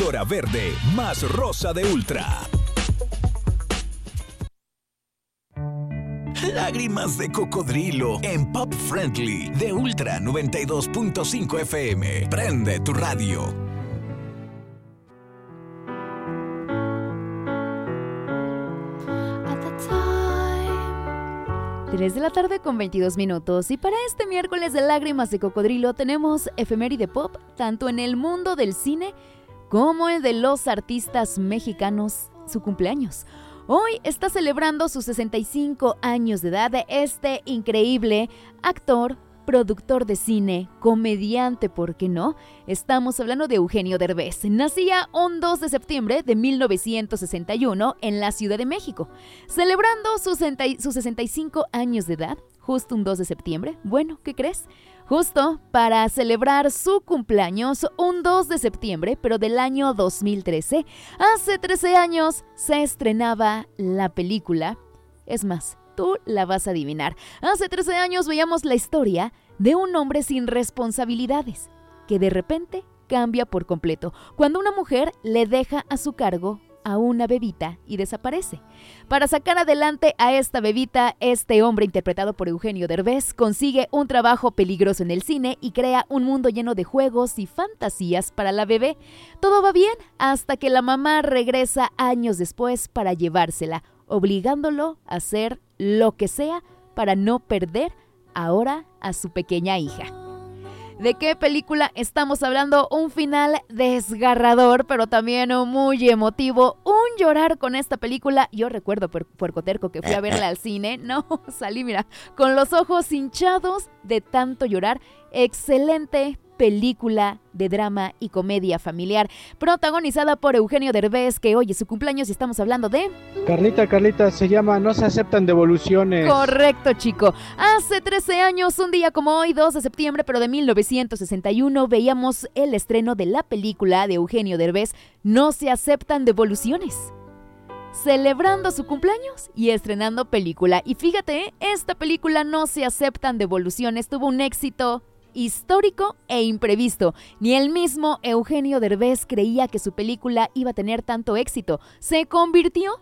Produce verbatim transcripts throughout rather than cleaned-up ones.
productora verde más rosa de Ultra. Lágrimas de cocodrilo en Pop Friendly de Ultra noventa y dos punto cinco F M. Prende tu radio. tres de la tarde con veintidós minutos, y para este miércoles de Lágrimas de Cocodrilo tenemos efeméride pop tanto en el mundo del cine como el de los artistas mexicanos, su cumpleaños. Hoy está celebrando sus sesenta y cinco años de edad este increíble actor, productor de cine, comediante, ¿por qué no? Estamos hablando de Eugenio Derbez. Nacía un dos de septiembre de mil novecientos sesenta y uno en la Ciudad de México. Celebrando sus sesenta y cinco años de edad, justo un dos de septiembre. Bueno, ¿qué crees? Justo para celebrar su cumpleaños, un dos de septiembre, pero del año dos mil trece, hace trece años se estrenaba la película. Es más, tú la vas a adivinar. Hace trece años veíamos la historia de un hombre sin responsabilidades, que de repente cambia por completo, cuando una mujer le deja a su cargo a una bebita y desaparece. Para sacar adelante a esta bebita, este hombre, interpretado por Eugenio Derbez, consigue un trabajo peligroso en el cine y crea un mundo lleno de juegos y fantasías para la bebé. Todo va bien hasta que la mamá regresa años después para llevársela, obligándolo a hacer lo que sea para no perder ahora a su pequeña hija. ¿De qué película estamos hablando? Un final desgarrador, pero también muy emotivo. Un llorar con esta película. Yo recuerdo, por Puercoterco, que fui a verla al cine. No, salí, mira, con los ojos hinchados de tanto llorar. Excelente película de drama y comedia familiar, protagonizada por Eugenio Derbez, que hoy es su cumpleaños y estamos hablando de... Carlita, Carlita, se llama No se aceptan devoluciones. Correcto, chico. Hace trece años, un día como hoy, dos de septiembre, pero de mil novecientos sesenta y uno, veíamos el estreno de la película de Eugenio Derbez, No se aceptan devoluciones. Celebrando su cumpleaños y estrenando película. Y fíjate, esta película No se aceptan devoluciones tuvo un éxito histórico e imprevisto. Ni el mismo Eugenio Derbez creía que su película iba a tener tanto éxito. Se convirtió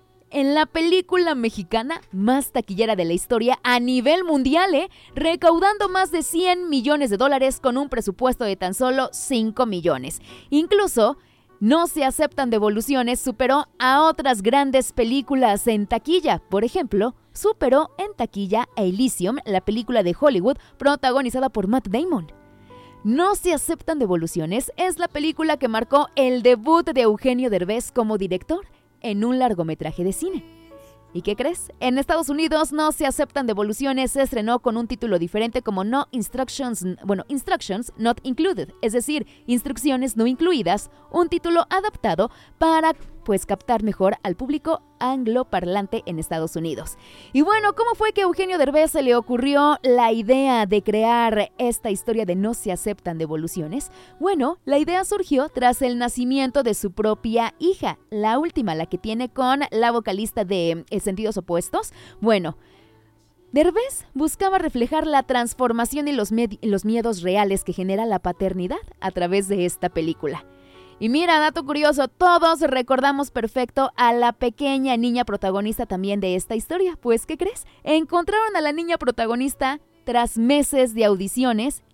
en la película mexicana más taquillera de la historia a nivel mundial, ¿eh? Recaudando más de cien millones de dólares con un presupuesto de tan solo cinco millones. Incluso No se aceptan devoluciones superó a otras grandes películas en taquilla. Por ejemplo, superó en taquilla a Elysium, la película de Hollywood protagonizada por Matt Damon. No se aceptan devoluciones es la película que marcó el debut de Eugenio Derbez como director en un largometraje de cine. ¿Y qué crees? En Estados Unidos No se aceptan devoluciones se estrenó con un título diferente como No Instructions, bueno, Instructions Not Included, es decir, instrucciones no incluidas, un título adaptado para pues captar mejor al público angloparlante en Estados Unidos. Y bueno, ¿cómo fue que a Eugenio Derbez se le ocurrió la idea de crear esta historia de No se aceptan devoluciones? Bueno, la idea surgió tras el nacimiento de su propia hija, la última, la que tiene con la vocalista de eh, Sentidos Opuestos. Bueno, Derbez buscaba reflejar la transformación y los, med- los miedos reales que genera la paternidad a través de esta película. Y mira, dato curioso, todos recordamos perfecto a la pequeña niña protagonista también de esta historia. Pues, ¿qué crees? Encontraron a la niña protagonista tras meses de audiciones